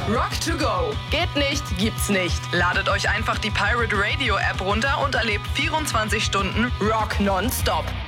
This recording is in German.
Rock to go. Geht nicht, gibt's nicht. Ladet euch einfach die Pirate Radio App runter und erlebt 24 Stunden Rock nonstop.